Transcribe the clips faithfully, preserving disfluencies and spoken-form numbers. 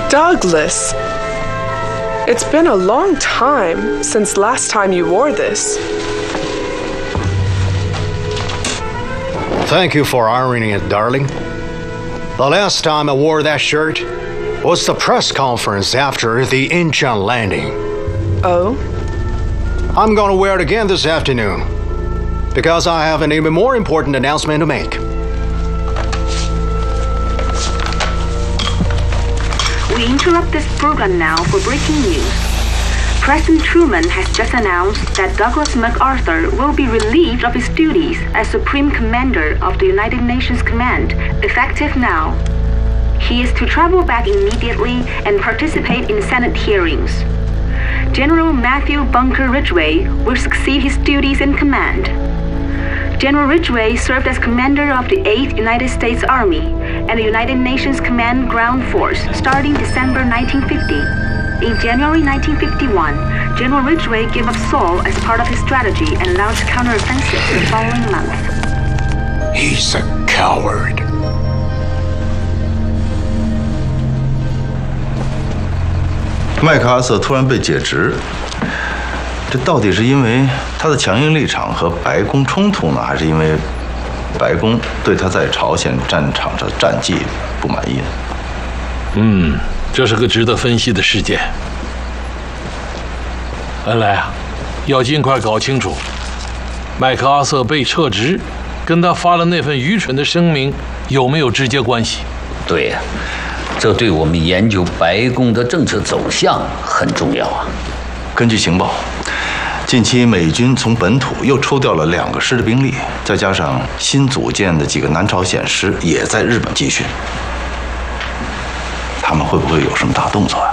Douglas, it's been a long time since last time you wore this. Thank you for ironing it, darling. The last time I wore that shirt was the press conference after the Incheon landing. Oh? I'm gonna wear it again this afternoon because I have an even more important announcement to make. We interrupt this program now for breaking news. President Truman has just announced that Douglas MacArthur will be relieved of his duties as Supreme Commander of the United Nations Command, effective now. He is to travel back immediately and participate in Senate hearings. General Matthew Bunker Ridgway will succeed his duties in command. General Ridgway served as commander of the eighth United States Army and the United Nations Command Ground Force starting December nineteen fifty. In January nineteen fifty-one, General Ridgway gave up Seoul as part of his strategy and launched counteroffensive the following month. He's a coward. 麦克阿瑟突然被解职，这到底是因为他的强硬立场和白宫冲突呢，还是因为白宫对他在朝鲜战场上的战绩不满意呢？ 嗯，这是个值得分析的事件。恩来啊，要尽快搞清楚，麦克阿瑟被撤职，跟他发了那份愚蠢的声明有没有直接关系？ 对呀。 这对我们研究白宫的政策走向很重要啊！ 根据情报，近期美军从本土又抽调了两个师的兵力，再加上新组建的几个南朝鲜师也在日本集训，他们会不会有什么大动作啊？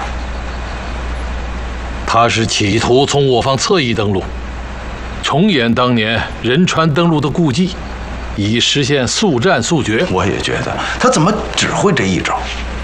他是企图从我方侧翼登陆，重演当年仁川登陆的故迹，以实现速战速决。 我也觉得，他怎么只会这一招？